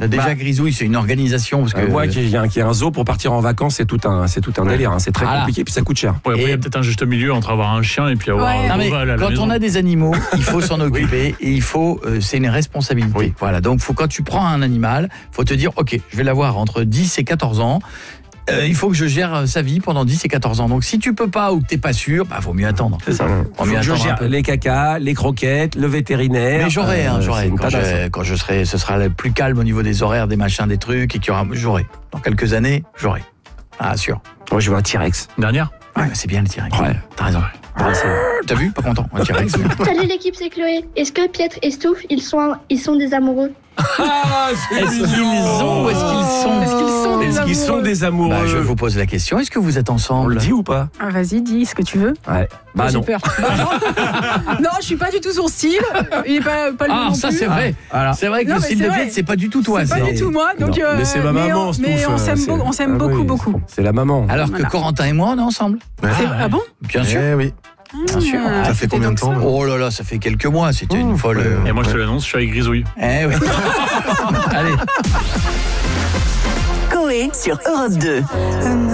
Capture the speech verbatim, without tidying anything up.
Déjà, bah, Grisouille, c'est une organisation. Parce que euh, moi, qui ai un, qui ai un zoo pour partir en vacances, c'est tout un, c'est tout un délire. Hein. C'est très voilà. compliqué, puis ça coûte cher. Ouais, après, il y a Et- peut-être un juste milieu entre avoir un chien et puis avoir Ouais. un Non, mais cheval à la quand maison. on a des animaux, il faut s'en occuper et il faut, euh, c'est une responsabilité. Oui. Voilà. Donc, faut, quand tu prends un animal, faut te dire, ok, je vais l'avoir entre dix et quatorze ans. Euh, il faut que je gère sa vie pendant dix et quatorze ans. Donc, si tu peux pas ou que t'es pas sûr, bah, vaut mieux attendre. C'est ça. Vaut mieux Je attendre un gère peu. les cacas, les croquettes, le vétérinaire. Mais j'aurai, hein, euh, j'aurai. c'est une Quand, tadasse, je- hein. quand je serai, ce sera le plus calme au niveau des horaires, des machins, des trucs, et qu'il y aura, j'aurai. Dans quelques années, j'aurai. Ah, sûr. Moi, je veux un T-Rex. Dernière. Ouais, c'est bien le T-Rex. Ouais. T'as raison. T'as vu? Pas content. Un T-Rex. Salut l'équipe, c'est Chloé. Est-ce que Pietre et Stouff, ils sont, ils sont des amoureux? Ah, Est-ce qu'ils ont ou est-ce qu'ils sont? Est-ce qu'ils sont des Est-ce qu'ils sont des amoureux? Bah, je vous pose la question. Est-ce que vous êtes On ensemble? le dit ou pas? Ah, vas-y, dis ce que tu veux. Ouais. Bah J'ai non. peur. Bah, non. Non, je suis pas du tout son style. Il est pas, pas le Ah, non ça plus. c'est vrai. Voilà. C'est vrai que Non, le mais style c'est de vrai. Pietre, c'est pas du tout toi. C'est pas ça. du tout moi. Donc, Non, euh, mais c'est ma mais maman, on, Stouff, mais on euh, s'aime c'est- beaucoup, on s'aime Ah beaucoup, oui, beaucoup. C'est la maman. Alors que Voilà. Corentin et moi, on est ensemble. C'est- Ah bon? Bien sûr. Eh oui. Bien sûr. Ah, Ça fait c'était combien de donc temps ça. là Oh là là, ça fait quelques mois. C'était une folle. euh, Et moi, je te l'annonce, je suis avec Grisouille. Eh oui. Allez. Coé sur Europe deux.